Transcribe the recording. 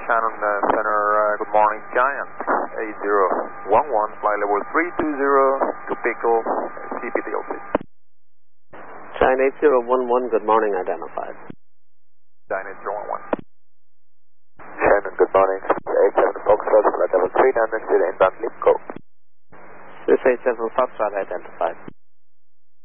Shannon Center, good morning, Giant 8011, flight level 320 to Pickle, CPDLC. Giant 8011, good morning, identified. Giant 8011. Shannon, good morning, 87 Foxtrot, flight level 300 to the inbound LIPCO. 687 Foxtrot, identified.